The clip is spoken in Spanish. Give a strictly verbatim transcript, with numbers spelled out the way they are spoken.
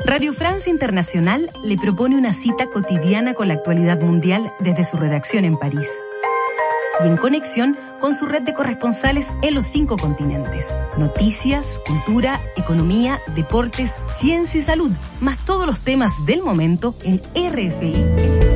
Radio Francia Internacional le propone una cita cotidiana con la actualidad mundial desde su redacción en París y en conexión con su red de corresponsales en los cinco continentes. Noticias, cultura, economía, deportes, ciencia y salud, más todos los temas del momento en R F I.